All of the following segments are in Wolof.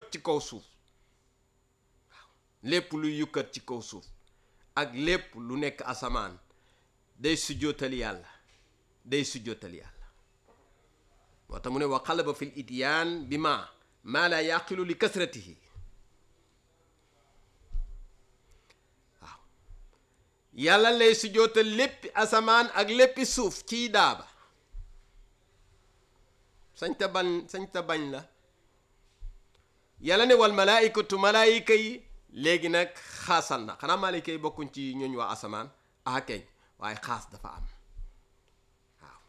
ci kaw suuf waaw lépp luy yukkat ci kaw suuf ak lépp lu nekk asamaan day sujjootal yàlla day sujjootal yàlla moo tax mu ne wa qalaba fil ityaan bi ma la yaqilu li kasratihi waaw yàlla lay sujjootal léppi asamaan ak léppi suuf ciy daaba sañta bañ la yàlla ne wal malaayikatu malaayika yi léegi nag xaasal na xanaa malaayika yi bokkuñ ci ñooñ waa asamaan keñ waaye xaas dafa am waaw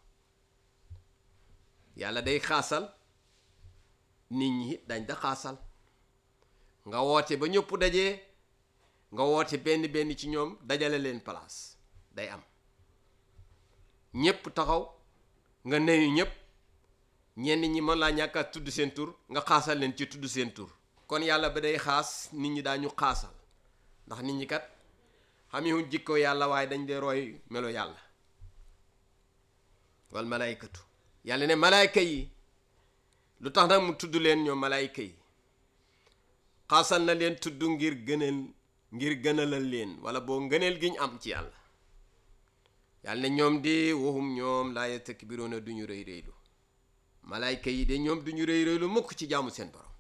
yàlla day xaasal nit ñi dañ da xaasal nga woote ba ñëpp dajee nga woote benn ci ñoom dajale leen place day am ñëpp taxaw nga nuyu ñëpp ñenn ñi mën laa ñàkk a tudd seen tur nga xaasal leen ci tudd seen tur kon yàlla ba day xaas nit ñi daañu xaasal ndax nit ñi kat xamewuñ jikko yàlla waaye dañ dee roy melo yàlla wal malaykatu yàlla ne malayka yi lu tax nag mu tudd leen ñoom malayka yi xaasal na leen tudd ngir gënalal leen wala boo ngëneel gi ñu am ci yàlla yàlla ne ñoom di waxum ñoom laa yastakbiruuna duñu rëy rëylu malayka yi de ñoom duñu rëy rëylu mukk ci jaamu seen borom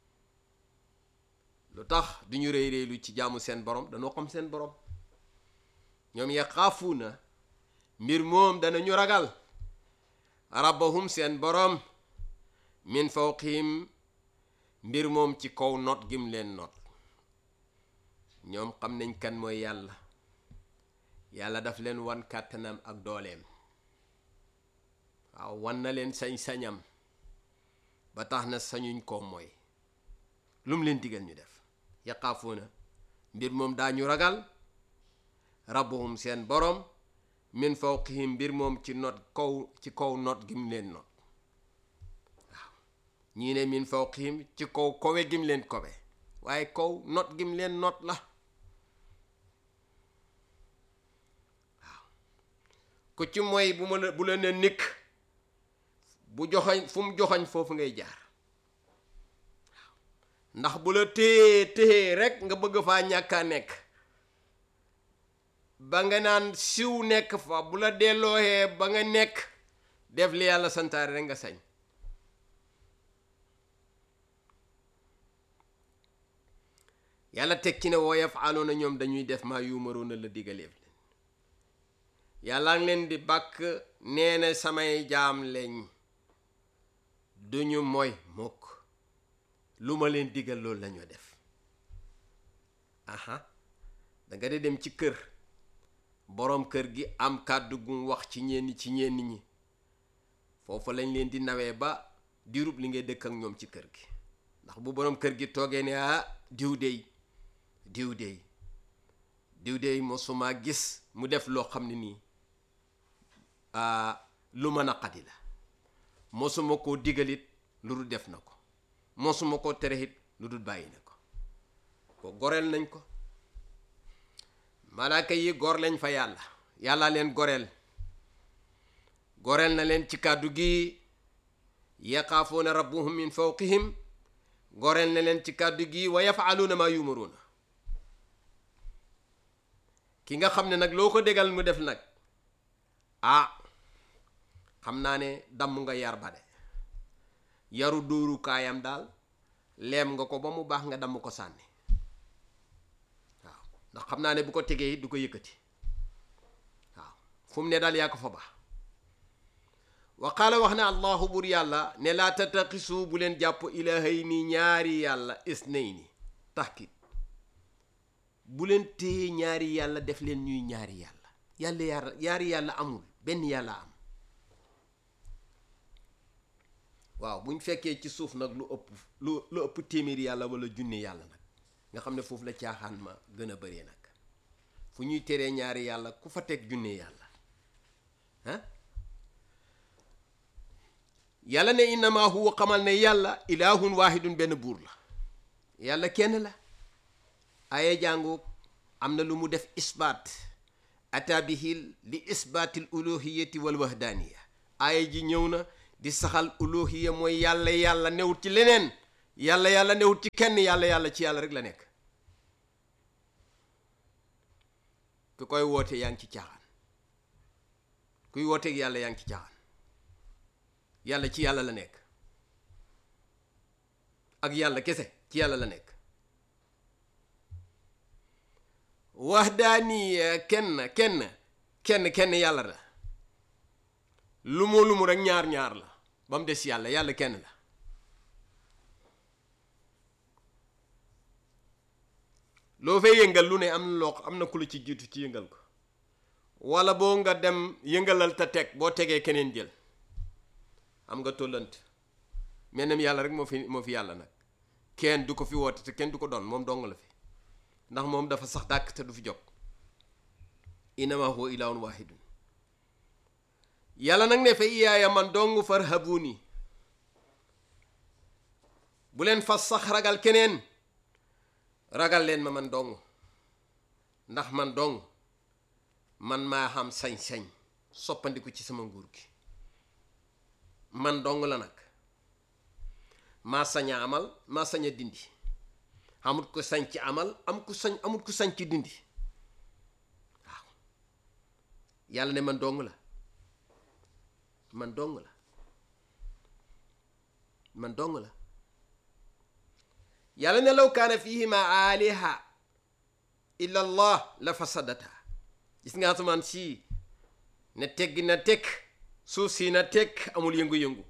lu tax duñu rëy rëylu ci jaamu seen borom dañoo xam seen borom ñoom yaxaafuuna mbir moom danañu ragal rabbahum seen borom min fawqihim mbir moom ci kaw not gim leen not ñoom xam nañ kan mooy yàlla daf leen wan kàttanam ak dooleem waaw wan na leen sañ-sañam ba tax na sañuñ ko mooy lu mu leen digal ñu def yaxaafuuna mbir moom daañu ragal rabbuhum seen borom min fawqihim mbir moom ci kaw not gim leen not waaw ñii ne min fawqihim ci kaw kowe gim leen kowe waaye kaw not gim leen not la waaw ku ci mooy bu la ne nikk bu joxañ fu mu joxañ foofu ngay jaar waaw ndax bu la téye rek nga bëgg faa ñàkkaa nekk ba nga naan siw nekk fa bu la delloohee ba nga nekk def li yàlla santaare rek nga sañ yàlla teg ci ne wa yaf'aluuna ñoom dañuy def maa yu'maruuna la digaleef leen yàlla ngi leen di bàkk nee na samay jaam lañ duñu mooy mukk lu ma leen digal loolu lañoo def danga de dem ci kër boroom kër gi am kàddu gum wax ci ñenn ñi foofu lañ leen di nawee ba diirub li ngay dëkk ak ñoom ci kër gi ndax bu boroom kër gi toogee ne diw dey mosuma gis mu def loo xam ne nii lu mën a xadi la mosuma koo digalit lu dul def na ko mosuma koo terexit lu dul bàyyi na ko goreel nañ ko malaaka yi gor lañ fa yàlla leen goreel na leen ci kàddu gi yaxaafuuna rabbuhum min fawqihim goreel na leen ci kàddu gi wa yaf'aluuna maa yu'maruuna ki nga xam ne nag loo ko dégal mu def nag xam naa ne damm nga yar ba de yaru dóoru kaayam daal leem nga ko ba mu baax nga damm ko sànni waaw ndax xam naa ne bu ko tegee du ko yëkkati waaw fu mu ne daal yaa ko fa baax wa qaala wax ne allahu bur yàlla ne laa tattaqisu bu leen jàpp ilahayni ñaari yàlla isnayni taxkit bu leen téye ñaari yàlla def leen ñuy ñaari yàlla ñaari yàlla amul benn yàlla am waaw buñ fekkee ci suuf nag lu ëpp téeméeri yàlla wala junne yàlla nag nga xam ne foofu la caaxaan ma gën a bëree nag fu ñuy teree ñaari yàlla ku fa teg junne yàlla yàlla ne innama huwa xamal ne yàlla ilahun wahidun benn buur la yàlla kenn la aye jàngu am na lu mu def isbaat ata bihil li isbaatil uluhiyati wal wahdaniya aye ji ñëw na di saxal uluhiya mooy yàlla newut ci leneen yàlla newut ci kenn yàlla ci yàlla rek la nekk. ku koy woote yaa ngi ci caaxaan kuy wooteeg yàlla yaa ngi ci caaxaan yàlla ci yàlla la nekk ak yàlla kese ci yàlla la nekk. wahdaani kenn yàlla la lumu rek ñaar la ba mu des yàlla kenn la. loo fay yëngal lu ne am na ku la ci jiitu ci yëngal ko wala boo nga dem yëngalal te teg boo tegee keneen jël am nga tollant menam yàlla rek moo fi yàlla nag kenn du ko fi woote te kenn du ko doon moom dong la fi ndax moom dafa sax dàkk te du fi jóg. inama huwa ilahun wahidun yàlla nag ne fa iyaaya man dong farhabuni bu leen fas sax ragal keneen ragal leen ma man dong ndax man dong man maa xam sañ-sañ soppandiku ci sama nguur gi man dong la nag maa sañ a amal maa sañ a dindi amut ko sañ ci amal amut ko sañ ci dindi waaw yàlla ne man dong la man dong la yàlla ne law kaana fihima aliha illa allah la fasadata gis nga asamaan si na tegg na tekk suuf si na tekk amul yëngu-yëngu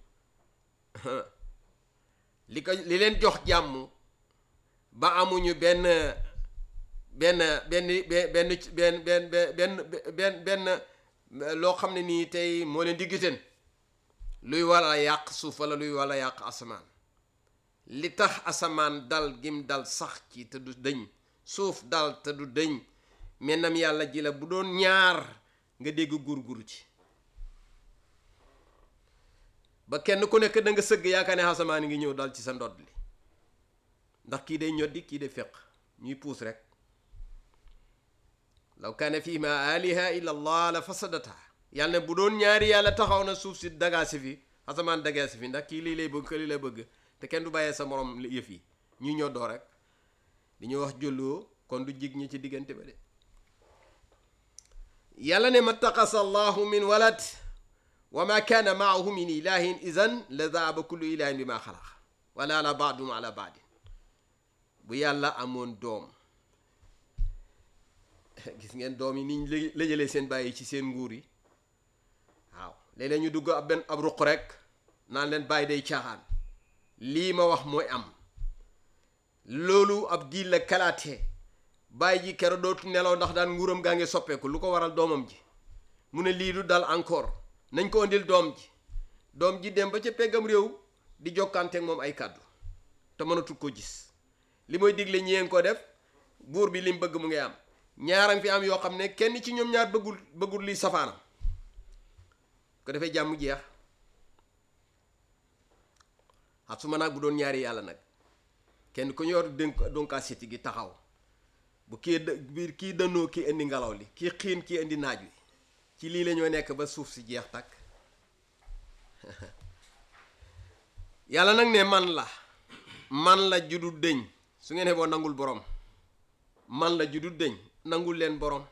li leen jox jàmm ba amuñu benn loo xam ne nii tey moo leen diggiteen luy wala yàq suuf wala luy wala yàq asamaan li tax asamaan dal gim dal sax ci te du dëñ suuf dal te du dëñ mennam yàlla ji la bu doon ñaar nga dégg gurguru ci ba kenn ku nekk da nga sëgg yaakaar ne asamaan ngi ñëw dal ci sa ndodd li ndax kii day ñoddi kii day feq ñuy puus rek law kaana fiihimaa aaliha illa allah la fasadata yàlla ne bu doon ñaari yàlla taxaw na suuf si dagaasi fi asamaan dagaasi fi ndax kii lii lay bëgg lii lay bëgg te kenn du bàyyee sa morom yëf yi ñuy ñoddoo rek li ñuy wax jëlloo kon du jig ñi ci diggante ba de yàlla ne mattaxasa allahu min walad wa ma kaana maahu min ilahin idan la daaba kullu ilahin bi ma xalaq wala ala baadum ala baadin bu yàlla amoon doom gis ngeen doom yi niñ lëjëlee seen bàyyi ci seen nguur yi waaw léeg-léeg ñu dugg ab ruq rek naan leen bàyyi day caaxaan lii ma wax mooy am loolu ab diil la kalaatee bàyyi ji kero dootu nelaw ndax daan nguuram gaa ngi soppeeku lu ko waral doomam ji mu ne lii du dal encore nañ ko indil doom ji dem ba ca peggam réew di jokkanteeg moom ay kàddu te mënatul ko gis li mooy digle ñeen ko def buur bi lim bëgg mu ngi am ñaaram fi am yoo xam ne kenn ci ñoom ñaar bëggul li safaanam ko defee jàmm jeex xat su ma nag bu doon ñaari yàlla nag kenn ku ñu yor donkaa siti gi taxaw bu kii dënnoo kii indi ngelaw li kii xiin kii indi naaj wi ci lii la ñoo nekk ba suuf si jeex takk yàlla nag ne man la juddu dëñ su ngeen xeboo nangul borom man la juddu dëñ nangul leen borom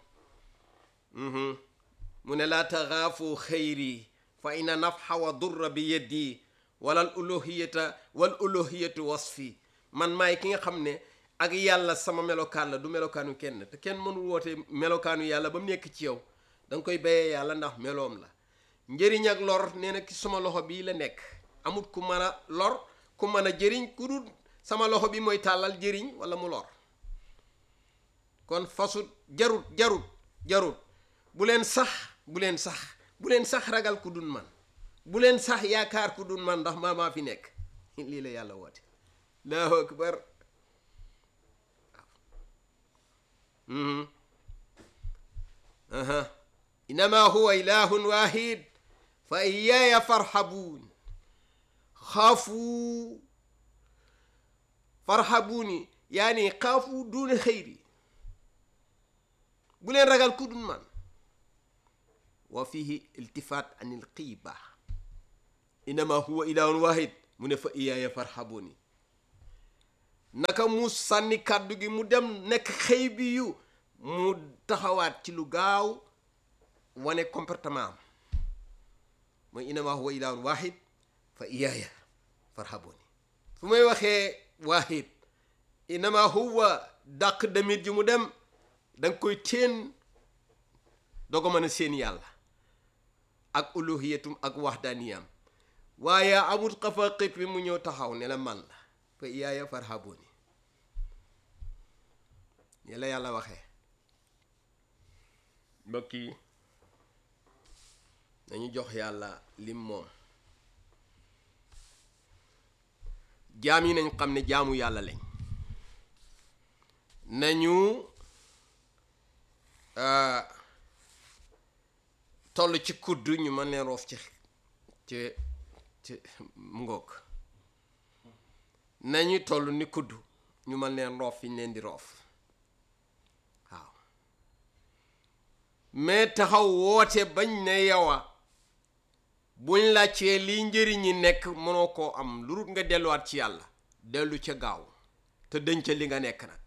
mu ne laa taxaafu xayri fa inna nafxa wa durra bi yeddi wal uluhiyatu wasfi man maay ki nga xam ne ak yàlla sama melokaan la du melokaanu kenn te kenn mënul woote melokaanu yàlla ba mu nekk ci yow danga koy bayee yàlla ndax meloom la njëriñ ak lor nee na ki sama loxo bii la nekk amut ku mën a lor ku mën a jëriñ ku dul sama loxo bi mooy tàllal jëriñ wala mu lor kon fasut jarut bu leen sax ragal ku dul man bu leen sax yaakaar ku dul man ndax maa fi nekk lii la yàlla woote allahu akbar innama huwa ilahun wahid fa iyaaya farhabuun farhabuuni yaani xaafu duuna xëyri bu leen ragal ku dul man wa fihi iltifaat an il qiiba innama huwa ilahun wahid mu ne fa iyaaya farhabuuni naka mu sànni kàddu gi mu dem nekk xëy bi yu mu taxawaat ci lu gaaw wane comportement am mooy innamaa huwa ilaahun waahid fa iyaaya farhabuni fu may waxee waahid innamaa huwa dàq damit ji mu dem danga koy teen doo ko mën a seen yàlla ak uluhiyatum ak waxdaaniyam waaye amul xafa xit bi mu ñëw taxaw ne la man la fa iyaaya farhabuni ni la yàlla waxee mbokk yi nañu jox yàlla lim moom jaam yi nañ xam ne jaamu yàlla lañ nañu toll ci kudd ñu mën leen roof ci ngoog nañu toll ni kudd ñu mën leen roof fi ñu leen di roof waaw mais taxaw woote bañ ne yowa buñ laajtee liy njëriñ ñi nekk mënoo koo am lu dul nga delluwaat ci yàlla dellu ca gaaw te dëñ ca li nga nekk nag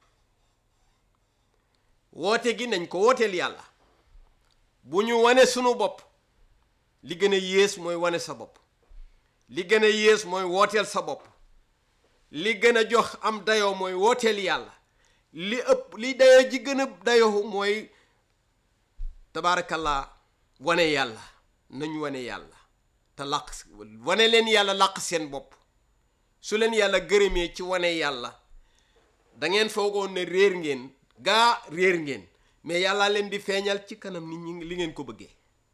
woote gi nañ ko wooteel yàlla bu ñu wane sunu bopp li gën a yées mooy wane sa bopp li gën a yées mooy wooteel sa bopp li gën a jox am dayoo mooy wooteel yàlla li ëpp li dayoo ji gën a dayoo mooy tabaarakallaa wane yàlla nañ wane yàlla te làq wane leen yàlla làq seen bopp su leen yàlla gërëmee ci wane yàlla da ngeen foogoon ne réer ngeen gaa réer ngeen mais yàlla leen di feeñal ci kanam nit ñi li ngeen ko bëggee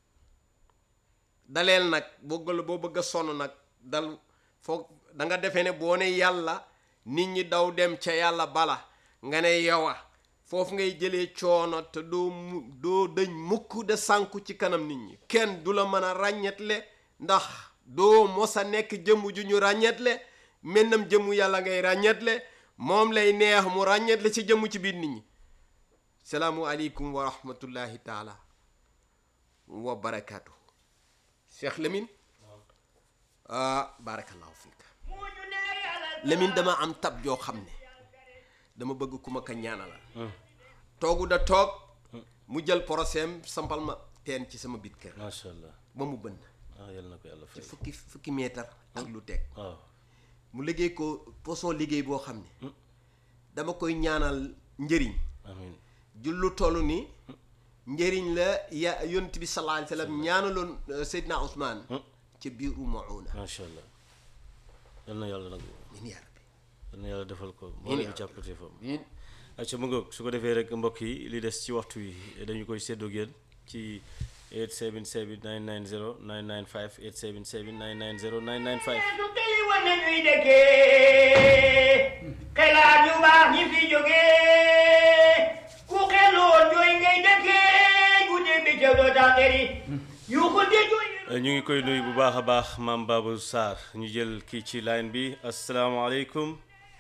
daleel nag boo bëgg a sonn nag dal foog da nga defee ne boo ne yàlla nit ñi daw dem ca yàlla bala nga ne yowa foofu ngay jëlee coono te doo dëñ mukk de sànku ci kanam nit ñi kenn du la mën a ràññetle ndax doo mosa nekk jëmm ju ñu ràññetle mennam jëmmu yàlla ngay ràññetle moom lay neex mu ràññetle ci jëmm ci biir nit ñi salaamu aleykum wa rahmatullahi taala wa barakaatu Cheikh Lamine barakallahu fiika Lamine dama am tab joo xam ne dama bëgg ku ma ko ñaanalal toogu da toog mu jël procès sampal ma teen ci sama biit kër macha allah ba mu bënn yal na ko yàlla fay ci fukki meetar ak lu teg waaw mu liggéey ko poson liggéey boo xam ne dama koy ñaanal njëriñ amiin jullu toll ni njëriñ la ya yonent bi sallallahu alayhi wa sallam ñaanaloon Seydina Ousmane ci biiru Mauna macha allah yal na yàlla nag min yaa rabbi yal na yàlla defal ko moo leen jàppate fam acca mu ngoog su ko defee rek mbokk yi li des ci waxtu yi dañu koy séddoo yéen ci 877 990 995 877 990 995 su teli wane ñuy dëkkee xelaat yu baax ñi fi jógee ku xeloon jooy ngay dëkkee guddee bi ca doo tàngeri yu ko de jooy ñu ngi koy nuyu bu baax a baax maam Babou Sarr ñu jël kii ci line bi asalaamaaleykum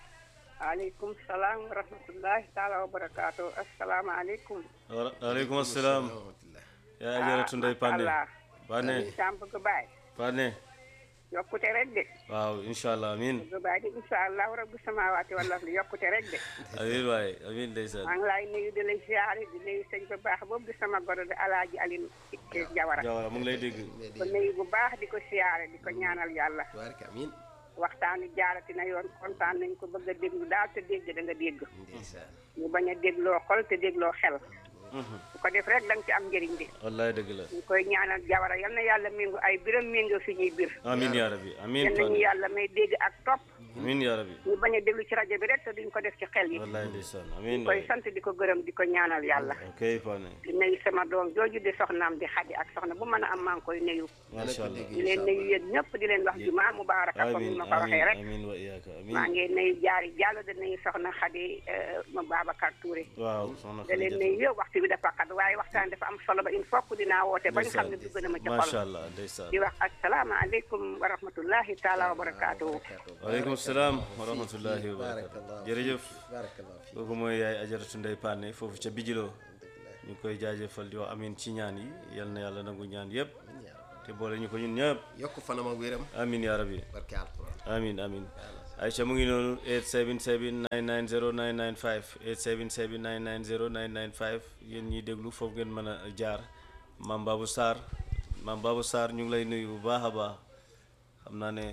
aleykum salaam wa rahmatullahi taala wa barakaatu asalaamaaleykum waaleykum asalaam yaa ajaratu ndey Pane Pane sam bëgg baay Pane yokkute rek de waaw incha allah amiin bëgg baay de incha allahu rabbi samawaati wal ardi yokkute rek de amiin waaye amiin ndeysaan maa ngi lay nuyu di lay siyaare di nuyu sëñ bu baax boobu di sama goro di alaaji Alin Jawara Jawara mu ngi lay dégg ko nuyu bu baax di ko siyaare di ko ñaanal yàlla tabaaraka amiin waxtaan wi jaarati na yoon kontaan nañ ko bëgg a déglu daal te dégg da nga dégg ndeysaan ñu bañ a dégloo xol te dégloo xel bu ko def rek da nga ci am njëriñ bi wallaay dëgg la ñu koy ñaanal Jawara yal na yàlla méngo ay biram méngoo fi ñuy bir amiin yaa rabbi amiin yal nañu Pane yàlla may dégg ak topp amiin yaa rabbi ñu bañ a déglu ci rajo bi rek te duñ ko def ci xel yi wallaay ndeysaan amiin koy sant di ko gërëm di ko ñaanal yàlla ok Pane di nuyu sama doom jooju di soxnaam di xadi ak soxna bu mën a am maa ngi koy nuyu macha allah di leen nuyu yéen ñëpp di leen wax jumaa mubaaraka comme ni amiin ma ko waxee rek amiin wa iyaaka amiin maa ngi nuyu jaari jàllo di nuyu soxna xadi ma Babacar Touré waaw soxna da leen nuyu yow waxtu bi dafa xat waaye waxtaan dafa am solo ba il faut que dinaa woote ba ñu xam ne dugg na ma ci macha xol allah ndeysaan di wax asalaamaaleykum wa rahmatullahi taala wa barakaatuhu waaleykum salaam wa rahmatullahi wa barakatu jërëjëf barakallahu fi kooku mooy yaay ajaratu ndey Pane foofu ca bijiloo ñu koy jaajëfal di wax amin ci ñaan yi yal na yàlla nangu ñaan yëpp te boole ñu ko ñun ñëpp yokk fanam ak wéram amin yaa rabbi barke alquran amin amin Aïcha mu ngi noonu 877 990 995 877 990 995 yéen ñiy déglu foofu ngeen mën a jaar Mame Babou Sarr ñu ngi lay nuyu bu baax a baax xam naa ne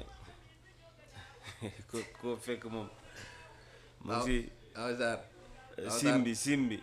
ko fekk moom mu ngi si simbi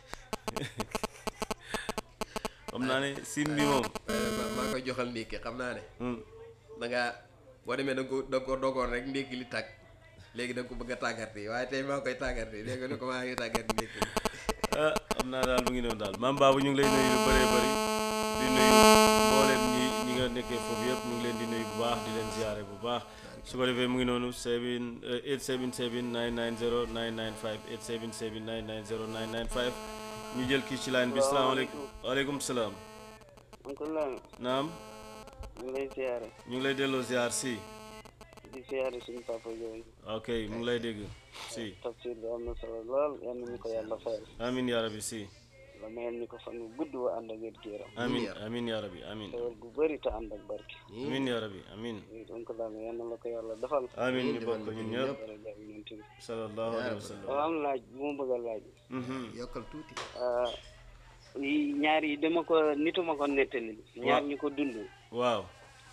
xam naa ne simbi moom maa koy joxal ndékki xam naa ne da nga boo demee da nga ko dogoon rek ndékki li tàgg léegi da nga ko bëgg a tàggati waaye tey maa koy tàggati léegi ne ko maa ngi tàggati ndékki xam naa daal mu ngi noonu daal Mame Babou ñu ngi lay nuyu lu bëree bëri di nuyu mboolem ñi nga nekkee foofu yëpp ñu ngi leen di nuyu bu baax di leen ziare bu baax su ko defee mu ngi noonu 877 990 995 877 990 995 ñu jël kii ci line bi salaamaaleykum waaleykum salaam naam ñu ngi lay ziare. ñu ngi lay delloo ziar si. di ziare suñu papa yooyu. ok mu ngi lay dégg si. tafsir bi am na solo lool yal na ñu ko yàlla fayal. amiin yaa rabbi si. la mayal ñu ko fan gu gudd wa ànd ak wér-gu-yaram. amiin yaa rabbi amiin. xewal gu bëri te ànd ak barke. amiin yaa rabbi amiin. donc daal yal na la ko yàlla defal. amiin ñu bokk ñun ñëpp. sallallahu alayhi wa sallam. am laaj bu ma bëgg a laaj. yokkal tuuti. ñaar yi dama ko nituma ko nettali. ñaar ñu ko dund. waaw.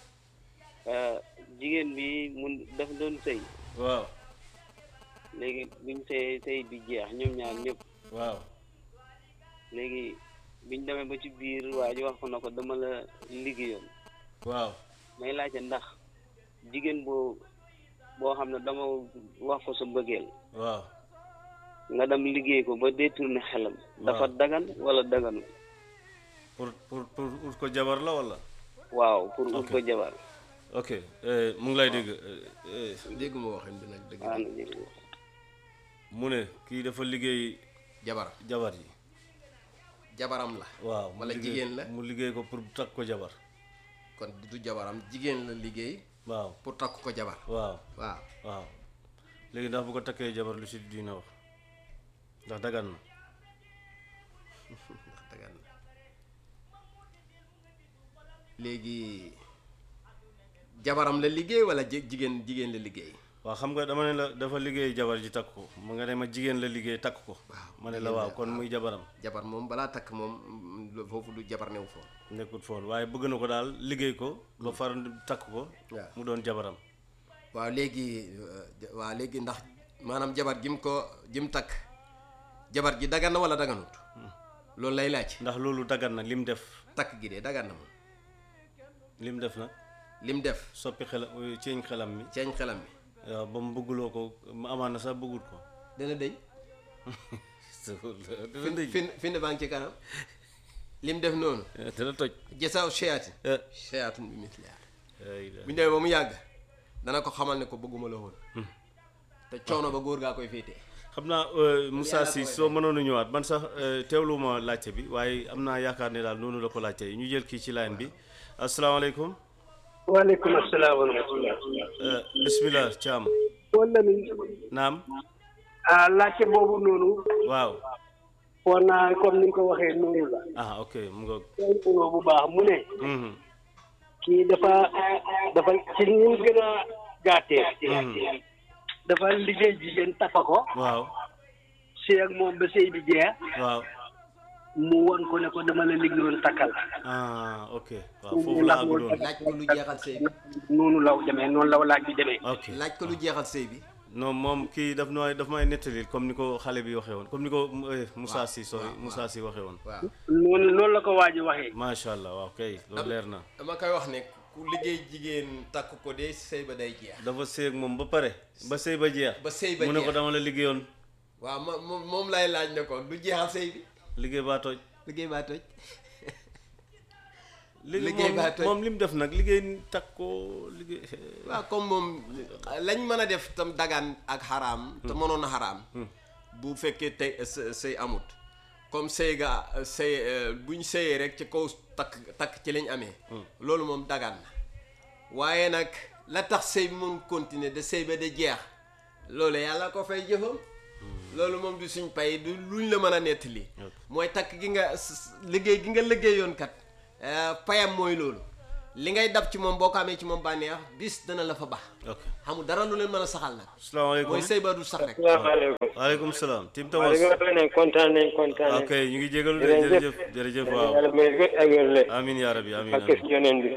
jigéen bi mun daf doon sëy. waaw. léegi biñ sëy bi jeex ñoom ñaar ñëpp. waaw. léegi biñ demee ba ci biir waa ji wax ko na ko dama la liggéeyoon. waaw. may laajte ndax jigéen boo xam ne dama wax ko sa mbëggeel. waaw. nga dem liggéey ko ba détourné xelam. dafa dagan wala daganu. pour ut ko jabar la wala. waaw pour ut ko jabar. ok mu ngi lay dégg. dégg ma waxin bi nag dëgg. mu ne kii dafa liggéey. jabar yi. jabaram la. waaw wala jigéen la mu liggéey ko pour takk ko jabar. kon du jabaram jigéen la liggéey. waaw pour takk ko jabar. waaw. léegi ndax bu ko takkee jabar lu si dina wax ndax dagan na. ndax dagan na léegi jabaram la liggéey wala jigéen la liggéey. waaw xam nga dama ne la dafa liggéey jabar ji takk ko mu nga ne ma jigéen la liggéey takk ko. waaw ma ne la waaw kon muy jabaram. jabar moom balaa takk moom foofu du jabar newu foon. nekkut foon waaye bëgg na ko daal liggéey ko ba far takk ko. waaw mu doon jabaram. waaw léegi ndax maanaam jabar jim takk jabar ji dagan na wala daganut. loolu lay laaj. ndax loolu dagan na lim def. takk gi de dagan na moom. lim def na. lim def. soppi xelam ceeñ xelam mi. ceeñ xelam mi. waaw ba mu bëgguloo ko amaan na sax bëggut ko. dana dëñ. fi ne baa ngi ci kanam. lim def noonu. dana toj. jësaw seyaatun bi misliha. bu ñu demee ba mu yàgg dana ko xamal ne ko bëgguma la woon. te coono ba góor gaa koy féetee. xam naa Moussa Sy soo mënoon a ñëwaat man sax teewluwuma laajte bi waaye am naa yaakaar ne daal noonu la ko laajte ñu jël kii ci line bi asalaamaaleykum. waaleykum asalaam wa rahmatulah. bisimilah Thiam. wala mi. naam. laajte boobu noonu. waaw. foog naa comme ni nga ko waxee noonu la. ok mu ngoog. bu baax mu ne. kii dafa ci ñu gën a gàttee. dafa liggéey jigéen tafa ko. waaw. sëy ak moom ba sëy bi jeex. waaw. mu won ko ne ko dama la liggéeyoon takkal. ok waaw foofu la àgg doon. laaj ko lu jeexal sëy bi. noonu la demee noonu la laaj bi demee. ok laaj ko lu jeexal sëy bi. non moom kii daf may nettali comme ni ko xale bi waxee woon comme ni ko Moussa Sy Moussa Sy waxee woon. waaw noonu la ko waa ji waxee. macha allah waaw kay loolu leer na. dama koy wax ne ku liggéey jigéen takk ko de sëy ba day jeex. dafa sëy ak moom ba pare ba sëy ba jeex. mu ne ko dama la liggéeyoon. waaw moom lay laaj ne ko du jeexal sëy bi. liggéey baa toj. liggéey baa toj moom li mu def nag liggéey takk ko liggéey. waaw comme moom lañ mën a def tam dagaan ak xaraam. te mënoon a xaraam. bu fekkee tey sëy amut. comme sëy buñ sëyee rek ci kaw takk ci lañ amee. loolu moom dagaan na waaye nag la tax sëy bi mun continuer de sëy ba de jeex loolu yàlla ko fay jëfam. loolu moom du suñ pay du luñ la mën a nettali. mooy takk gi nga liggéey gi nga liggéeyoon kat payam mooy loolu li ngay dab ci moom boo ko amee ci moom bànneex bis dana la fa baax ok xamul dara lu leen mën a saxal nag salaamaaleykum mooy sëy ba du sax rek asalaamaaleykum. waaleykum salaam Tim waaw Thomas li nga wax ne kontaan nañ ok ñu ngi jégalu de jërëjëf jërëjëf waaw yàlla may wér ak wérle. amin yaa rabbi amin ak kës yoneen bi.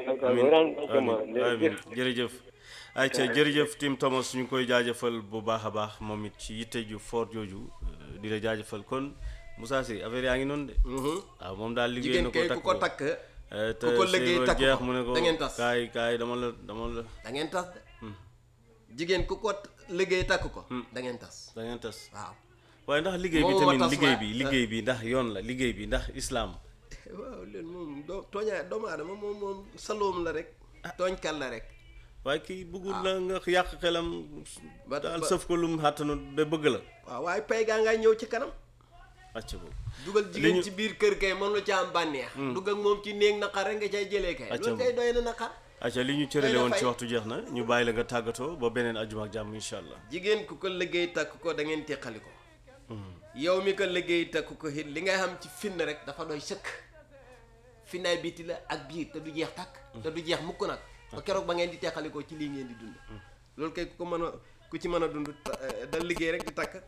amin jërëjëf ayca jërëjëf Tim Thomas ñu ngi koy jaajëfal bu baax a baax moom it ci yitte ju fort jooju di la jaajëfal kon Moussa Sy affaire yaa ngi noonu de waaw moom daal liggéey na jigéen kay ku ko takk te ku ko liggéey sëy ba takk jeex ko mu ne ko da ngeen tas kaay dama la da ngeen tas de jigéen ku ko liggéey takk ko da ngeen tas da ngeen tas waaw waaye ndax liggéey bi moom moo tamit tas liggéey bi ndax yoon la liggéey bi ndax islam waaw leen moom tooñaa doomu aadama moom saloom la rek tooñkat la rek waaye kii bëggul la nga yàq xelam daal sëf ko lum xàttanu ba bëgg la waaw waaye pay gaa ngay ñëw ci kanam acca boobu dugal jigéen ci biir kër kay mën lu ca am bànneex dugg ak moom ci néeg naqar rek nga cay jëlee kay loolu kay doy na naqar acca li ñu cërale woon ci waxtu jeex na ñu bàyyi la nga tàggatoo ba beneen ajuma ak jàmm insha allah jigéen ku ko liggéey takk ko da ngeen teqali ko yow mi ko liggéey takk ko it li ngay xam ci finn rek dafa doy sëkk finnaay biti la ak biir te du jeex takk te du jeex mukk nag ba keroog ba ngeen di teqali ko ci lii ngeen di dund loolu kay ku ci mën a dund da liggéey rek di takk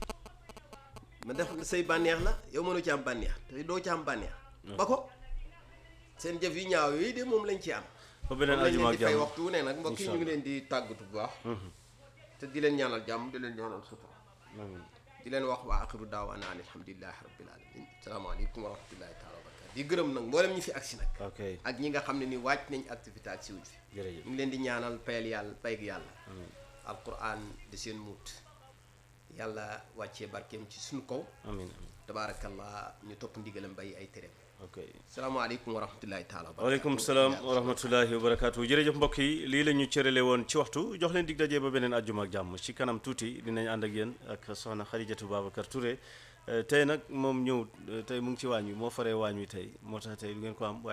ma def say bànneex la yow mënu ci am bànneex te doo ci am bànneex ba ko seen jëf yi ñaaw yooyu de moom lañ ci am ba beneen ajuma ak di fay jàmm waxtu wu ne nag mbokk yi ñu ngi leen di tàggatu bu baax te di leen ñaanal jàmm di leen ñaanal sutura di leen wax wa axiru daawaana an alhamdulillahi rabbil alamin asalaamaaleykum wa rahmatullahi taala wa barakatu di gërëm nag mboolem ñi fi agsi nag ok ak ñi nga xam ne ni wàcc nañ activité ak siwuñ fi jërëjëf ñu ngi leen di ñaanal payal yàlla payg yàlla alquran di seen muut yàlla wàccee barkeem ci suñu kaw amin tabaarakallah ñu topp ndigalam bàyyi ay tereem ok salaamaaleykum wa rahmatullahi taala wa barakatu waaleykum salaam wa rahmatullahi wa barakaatu jërëjëf mbokk yi lii la ñu cërale woon ci waxtu jox leen dig dajee ba beneen ajjuma ak jàmm ci kanam tuuti dinañ ànd ak yéen ak soxna Xadijatu Babacar Touré tey nag moom ñëw tey mu ngi ci waañ wi moo faree waañ wi tey moo tax tey du ngeen ko am